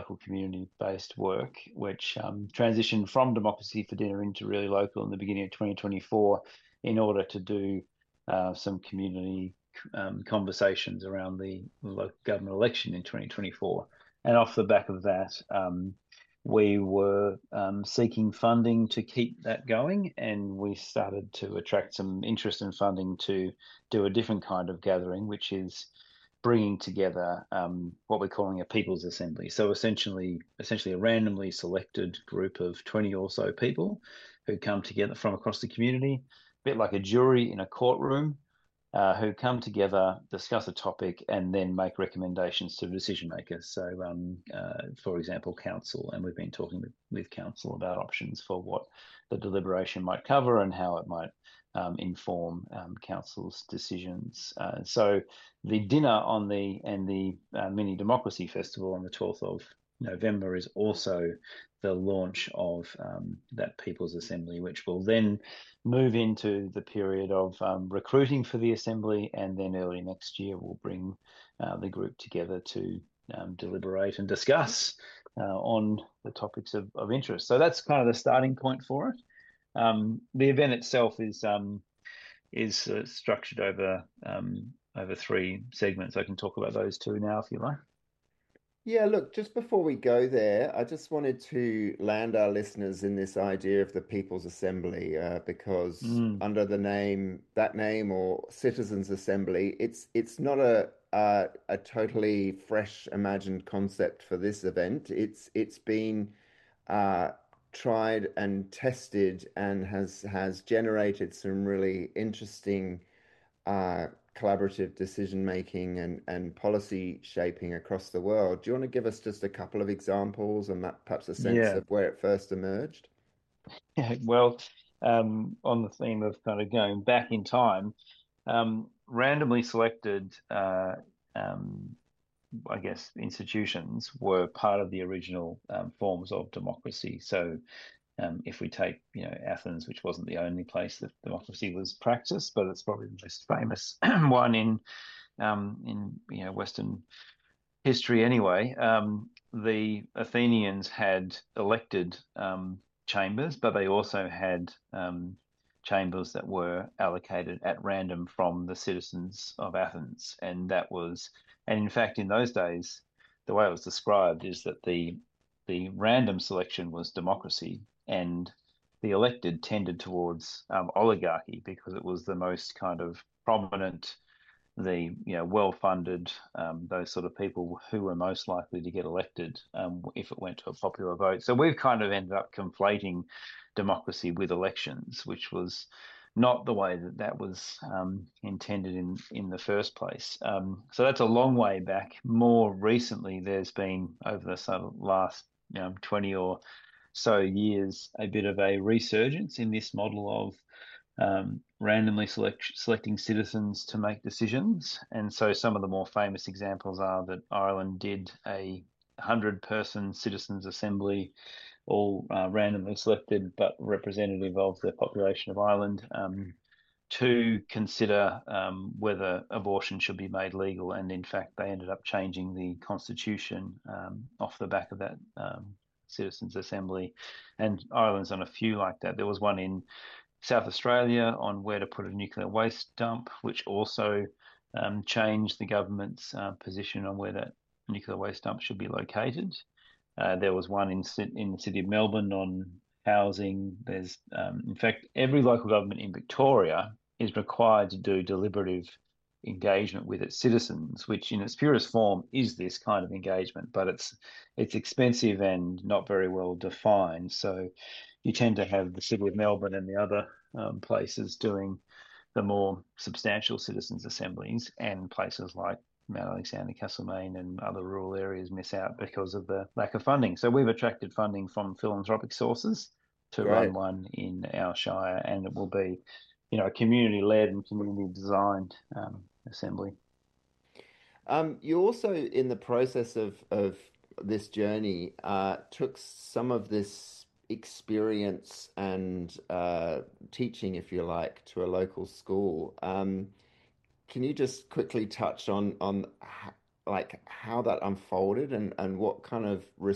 local community-based work, which transitioned from Democracy for Dinner into Really Local in the beginning of 2024 in order to do some community conversations around the local government election in 2024. And off the back of that, we were seeking funding to keep that going, and we started to attract some interest in funding to do a different kind of gathering, which is bringing together what we're calling a people's assembly. So essentially a randomly selected group of 20 or so people who come together from across the community, a bit like a jury in a courtroom, who come together, discuss a topic, and then make recommendations to decision makers. So, for example, council, and we've been talking with council about options for what the deliberation might cover and how it might inform council's decisions. So, the dinner and the mini democracy festival on the 12th of November is also the launch of that People's Assembly, which will then move into the period of recruiting for the Assembly, and then early next year we'll bring the group together to deliberate and discuss on the topics of interest. So that's kind of the starting point for it. The event itself is structured over three segments. I can talk about those two now if you like. Yeah, look, just before we go there, I just wanted to land our listeners in this idea of the People's Assembly, because Mm, under that name or Citizens Assembly, it's not a totally fresh, imagined concept for this event. It's been uh, tried and tested and has generated some really interesting collaborative decision making and policy shaping across the world. Do you want to give us just a couple of examples and perhaps a sense yeah. of where it first emerged? Yeah, well, on the theme of kind of going back in time, randomly selected, um, I guess, institutions were part of the original forms of democracy. So, if we take, Athens, which wasn't the only place that democracy was practiced, but it's probably the most famous one in Western history anyway. The Athenians had elected chambers, but they also had chambers that were allocated at random from the citizens of Athens. And in fact, in those days, the way it was described is that the random selection was democracy, and the elected tended towards oligarchy because it was the most kind of prominent, the well-funded, those sort of people who were most likely to get elected if it went to a popular vote. So we've kind of ended up conflating democracy with elections, which was not the way that was intended in the first place. So that's a long way back. More recently, there's been over the sort of last 20 or so years a bit of a resurgence in this model of randomly selecting citizens to make decisions. And so some of the more famous examples are that Ireland did a 100-person citizens assembly, all randomly selected but representative of the population of Ireland, to consider whether abortion should be made legal. And in fact, they ended up changing the constitution off the back of that citizens assembly. And Ireland's on a few like that. There was one in South Australia on where to put a nuclear waste dump, which also changed the government's position on where that nuclear waste dump should be located. There was one in the city of Melbourne on housing. In fact, every local government in Victoria is required to do deliberative engagement with its citizens, which in its purest form is this kind of engagement, but it's expensive and not very well defined. So you tend to have the city of Melbourne and the other places doing the more substantial citizens' assemblies, and places like Mount Alexander, Castlemaine, and other rural areas miss out because of the lack of funding. So we've attracted funding from philanthropic sources to run Great. one in our shire, and it will be, a community-led and community-designed assembly. You also, in the process of this journey, took some of this experience and teaching, if you like, to a local school. Can you just quickly touch on like how that unfolded and what kind of